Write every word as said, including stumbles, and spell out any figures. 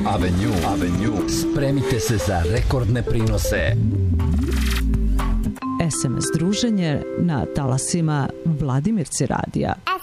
Avenue. Avenue. Spremite se za rekordne prinose. es em es druženje na talasima Vladimirci radija.